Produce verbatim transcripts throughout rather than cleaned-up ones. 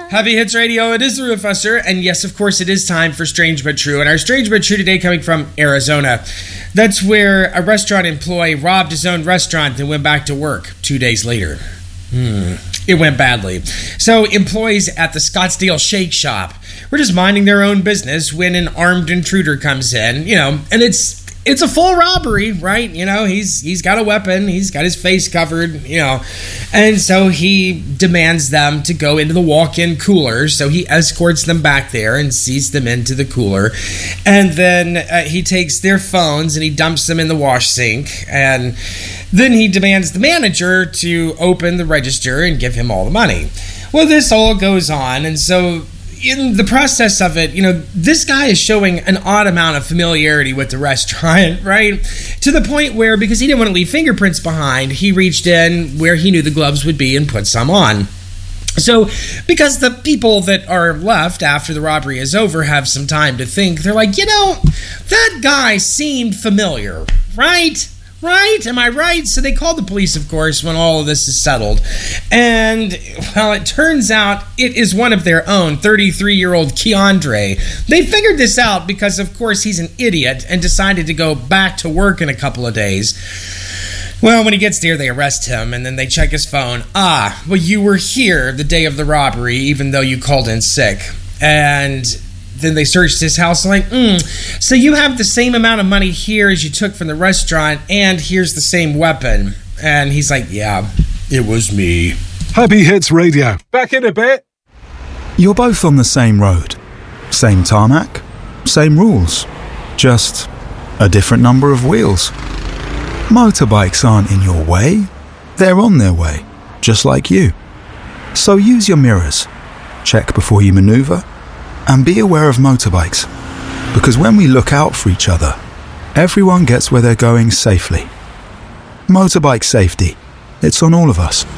Happy Hits Radio, it is the Rufusser, and yes, of course, it is time for Strange But True. And our Strange But True today coming from Arizona. That's where a restaurant employee robbed his own restaurant and went back to work two days later. Hmm, it went badly. So, employees at the Scottsdale Shake Shop were just minding their own business when an armed intruder comes in, you know, and it's it's a full robbery, right? You know, he's he's got a weapon, he's got his face covered, you know, and so he demands them to go into the walk-in cooler. So he escorts them back there and sees them into the cooler, and then uh, he takes their phones and he dumps them in the wash sink, and then he demands the manager to open the register and give him all the money. Well, this all goes on, and so in the process of it, you know, this guy is showing an odd amount of familiarity with the restaurant, right? To the point where, because he didn't want to leave fingerprints behind, he reached in where he knew the gloves would be and put some on. So, because the people that are left after the robbery is over have some time to think, they're like, you know, that guy seemed familiar, right? Right? Am I right? So they called the police, of course, when all of this is settled. And, well, it turns out it is one of their own, thirty-three-year-old Keandre. They figured this out because, of course, he's an idiot and decided to go back to work in a couple of days. Well, when he gets there, they arrest him, and then they check his phone. Ah, well, you were here the day of the robbery, even though you called in sick. And then they searched his house, like, mm, so you have the same amount of money here as you took from the restaurant, and here's the same weapon. And he's like, yeah, it was me. Happy Hits Radio. Back in a bit. You're both on the same road. Same tarmac. Same rules. Just a different number of wheels. Motorbikes aren't in your way. They're on their way, just like you. So use your mirrors. Check before you maneuver. And be aware of motorbikes, because when we look out for each other, everyone gets where they're going safely. Motorbike safety, it's on all of us.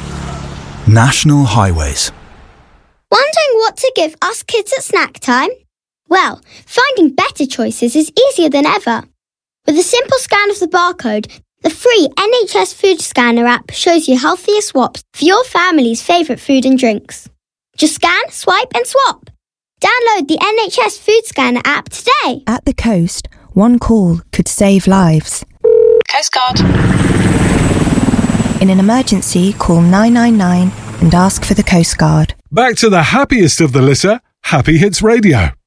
National Highways. Wondering what to give us kids at snack time? Well, finding better choices is easier than ever. With a simple scan of the barcode, the free N H S Food Scanner app shows you healthier swaps for your family's favourite food and drinks. Just scan, swipe and swap. Download the N H S Food Scanner app today. At the coast, one call could save lives. Coast Guard. In an emergency, call nine nine nine and ask for the Coast Guard. Back to the happiest of the litter, Happy Hits Radio.